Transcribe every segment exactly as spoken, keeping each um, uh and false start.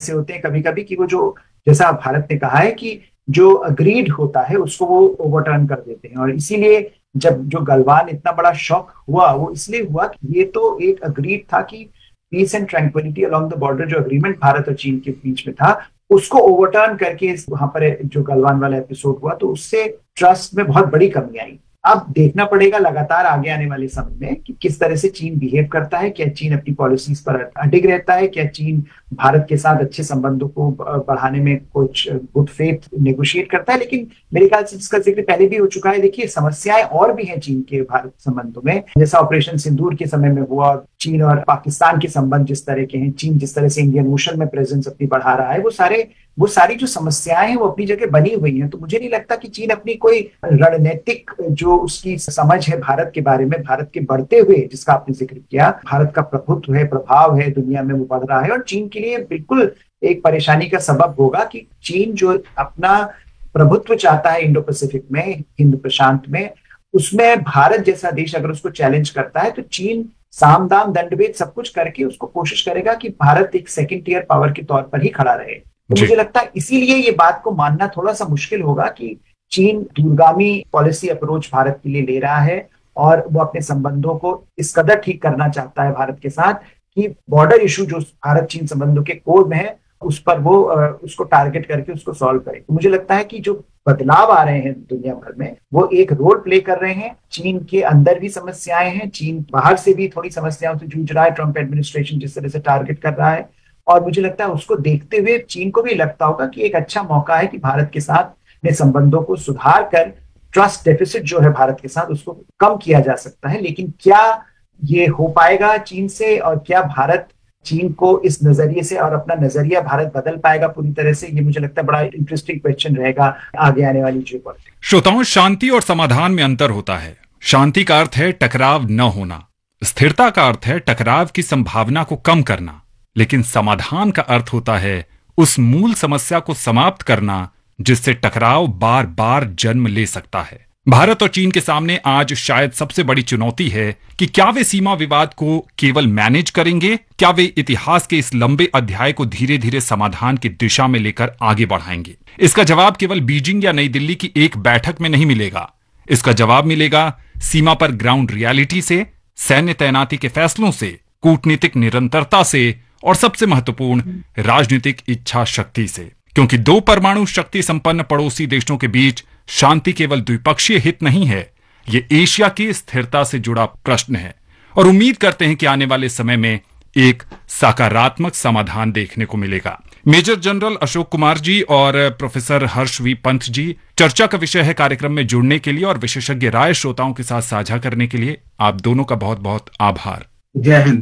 ऐसे होते हैं कभी कभी कि वो जो, जैसा भारत ने कहा है कि जो अग्रीड होता है उसको वो ओवरटर्न कर देते हैं। और इसीलिए जब जो गलवान इतना बड़ा शॉक हुआ वो इसलिए हुआ कि ये तो एक अग्रीड था कि piece and tranquillity along the border, जो अग्रीमेंट भारत और चीन के बीच में था, उसको ओवरटर्न करके वहां पर जो गलवान वाला एपिसोड हुआ तो उससे ट्रस्ट में बहुत बड़ी कमी आई। अब देखना पड़ेगा लगातार आगे आने वाले समय में कि किस तरह से चीन बिहेव करता है। क्या चीन अपनी पॉलिसीज पर अडिग रहता है? क्या चीन भारत के साथ अच्छे संबंधों को बढ़ाने में कुछ गुड फेथ नेगोशिएट करता है? लेकिन मेरे ख्याल से इसका जिक्र पहले भी हो चुका है। देखिए, समस्याएं और भी हैं चीन के भारत संबंधों में, जैसा ऑपरेशन सिंदूर के समय में हुआ, चीन और पाकिस्तान के संबंध जिस तरह के हैं, चीन जिस तरह से इंडियन ओशन में प्रेजेंस अपनी बढ़ा रहा है, वो सारे वो सारी जो समस्याएं हैं वो अपनी जगह बनी हुई हैं। तो मुझे नहीं लगता कि चीन अपनी कोई रणनीतिक जो उसकी समझ है भारत के बारे में, भारत के बढ़ते हुए, जिसका आपने जिक्र किया, भारत का प्रभुत्व है, प्रभाव है दुनिया में, वो बढ़ रहा है। और चीन के लिए बिल्कुल एक परेशानी का सबब होगा कि चीन जो अपना प्रभुत्व चाहता है इंडो पैसिफिक में, हिंद प्रशांत में, उसमें भारत जैसा देश अगर उसको चैलेंज करता है तो चीन साम दाम दंडभेद सब कुछ करके उसको कोशिश करेगा कि भारत एक सेकेंड टियर पावर के तौर पर ही खड़ा रहे। तो मुझे लगता है इसीलिए ये बात को मानना थोड़ा सा मुश्किल होगा कि चीन दूरगामी पॉलिसी अप्रोच भारत के लिए ले रहा है और वो अपने संबंधों को इस कदर ठीक करना चाहता है भारत के साथ कि बॉर्डर इशू जो भारत चीन संबंधों के कोर में है उस पर वो उसको टारगेट करके उसको सॉल्व करे। तो मुझे लगता है कि जो बदलाव आ रहे हैं दुनिया भर में वो एक रोल प्ले कर रहे हैं। चीन के अंदर भी समस्याएं हैं, चीन बाहर से भी थोड़ी समस्याओं से जूझ रहा है, ट्रंप एडमिनिस्ट्रेशन जिस तरह से टारगेट कर रहा है। और मुझे लगता है उसको देखते हुए चीन को भी लगता होगा कि एक अच्छा मौका है कि भारत के साथ अपने संबंधों को सुधार कर ट्रस्ट डेफिसिट जो है भारत के साथ उसको कम किया जा सकता है। लेकिन क्या ये हो पाएगा चीन से, और क्या भारत चीन को इस नजरिए से और अपना नजरिया भारत बदल पाएगा पूरी तरह से, ये मुझे लगता है बड़ा इंटरेस्टिंग क्वेश्चन रहेगा आगे आने वाली जियोपॉलिटिक्स। श्रोताओं, शांति और समाधान में अंतर होता है। शांति का अर्थ है टकराव न होना, स्थिरता का अर्थ है टकराव की संभावना को कम करना, लेकिन समाधान का अर्थ होता है उस मूल समस्या को समाप्त करना जिससे टकराव बार बार जन्म ले सकता है। भारत और चीन के सामने आज शायद सबसे बड़ी चुनौती है कि क्या वे सीमा विवाद को केवल मैनेज करेंगे, क्या वे इतिहास के इस लंबे अध्याय को धीरे धीरे समाधान की दिशा में लेकर आगे बढ़ाएंगे। इसका जवाब केवल बीजिंग या नई दिल्ली की एक बैठक में नहीं मिलेगा। इसका जवाब मिलेगा सीमा पर ग्राउंड रियलिटी से, सैन्य तैनाती के फैसलों से, कूटनीतिक निरंतरता से और सबसे महत्वपूर्ण राजनीतिक इच्छा शक्ति से। क्योंकि दो परमाणु शक्ति संपन्न पड़ोसी देशों के बीच शांति केवल द्विपक्षीय हित नहीं है, ये एशिया की स्थिरता से जुड़ा प्रश्न है। और उम्मीद करते हैं कि आने वाले समय में एक सकारात्मक समाधान देखने को मिलेगा। मेजर जनरल अशोक कुमार जी और professor Harsh we Pant ji, चर्चा का विषय है कार्यक्रम में जुड़ने के लिए और विशेषज्ञ राय श्रोताओं के साथ साझा करने के लिए आप दोनों का बहुत बहुत आभार। जय हिंद।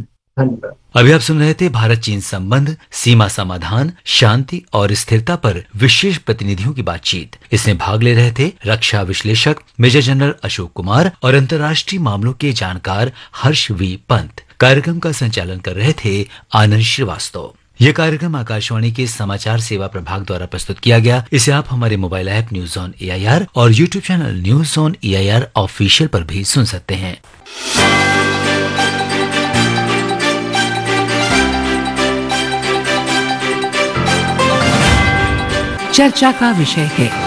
अभी आप सुन रहे थे भारत चीन संबंध, सीमा समाधान, शांति और स्थिरता पर विशेष प्रतिनिधियों की बातचीत। इसमें भाग ले रहे थे रक्षा विश्लेषक मेजर जनरल अशोक कुमार और अंतर्राष्ट्रीय मामलों के जानकार हर्ष वी पंत। कार्यक्रम का संचालन कर रहे थे आनंद श्रीवास्तव। यह कार्यक्रम आकाशवाणी के समाचार सेवा प्रभाग द्वारा प्रस्तुत किया गया। इसे आप हमारे mobile app news on A I R और YouTube channel news on A I R official पर भी सुन सकते हैं। चर्चा का विषय है।